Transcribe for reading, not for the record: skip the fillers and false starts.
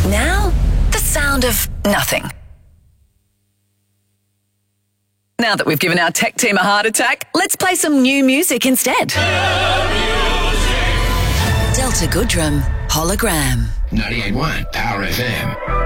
Now, the sound of nothing. Now that we've given our tech team a heart attack, let's play some new music instead. Delta Goodrum, Hologram. 98.1 Power FM.